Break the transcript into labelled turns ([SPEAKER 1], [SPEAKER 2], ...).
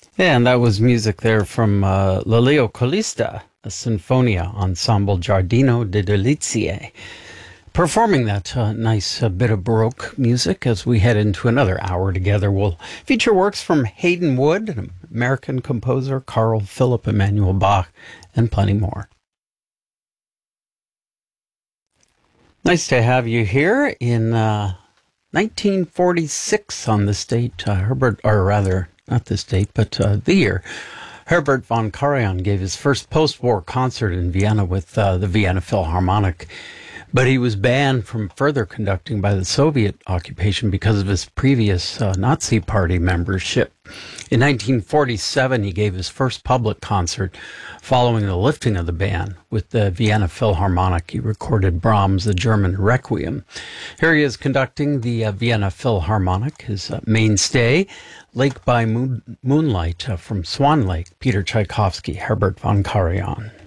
[SPEAKER 1] And that was music there from Lelio Colista, a Sinfonia Ensemble Giardino de Delizie, performing that nice bit of Baroque music. As we head into another hour together, we'll feature works from Hayden Wood, an American composer, Carl Philipp Emanuel Bach, and plenty more. Nice to have you here in 1946 on this date. Not this date, but the year. Herbert von Karajan gave his first post-war concert in Vienna with the Vienna Philharmonic, but he was banned from further conducting by the Soviet occupation because of his previous Nazi Party membership. In 1947, he gave his first public concert following the lifting of the ban with the Vienna Philharmonic. He recorded Brahms' The German Requiem. Here he is conducting the Vienna Philharmonic, his mainstay, Lake by Moonlight from Swan Lake, Peter Tchaikovsky, Herbert von Karajan.